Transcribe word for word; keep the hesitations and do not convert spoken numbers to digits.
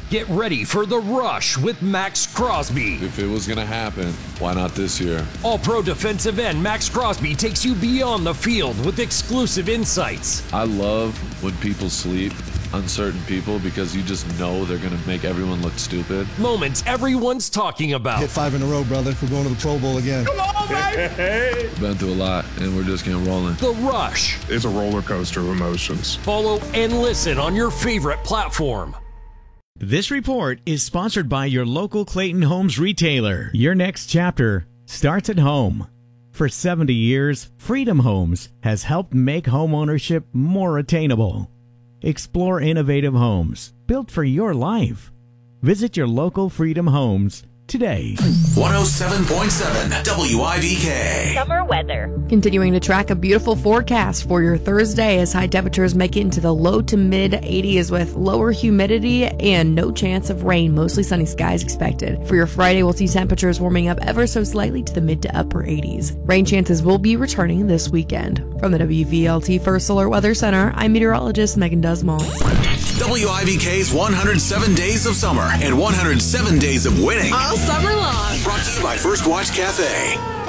Get ready for The Rush with Max Crosby. If it was going to happen, why not this year? All-Pro defensive end Max Crosby takes you beyond the field with exclusive insights. I love when people sleep on certain people because you just know they're going to make everyone look stupid. Moments everyone's talking about. Hit five in a row, brother. We're going to the Pro Bowl again. Come on, baby! Been through a lot, and we're just getting rolling. The Rush. It's a roller coaster of emotions. Follow and listen on your favorite platform. This report is sponsored by your local Clayton Homes retailer. Your next chapter starts at home. For seventy years, Freedom Homes has helped make homeownership more attainable. Explore innovative homes built for your life. Visit your local Freedom Homes today. one oh seven point seven W I V K. Summer weather. Continuing to track a beautiful forecast for your Thursday as high temperatures make it into the low to mid eighties with lower humidity and no chance of rain. Mostly sunny skies expected. For your Friday, we'll see temperatures warming up ever so slightly to the mid to upper eighties. Rain chances will be returning this weekend. From the W V L T First Solar Weather Center, I'm meteorologist Megan Dusmall. W I V K's one hundred seven Days of Summer and one hundred seven Days of Winning. All summer long. Brought to you by First Watch Cafe.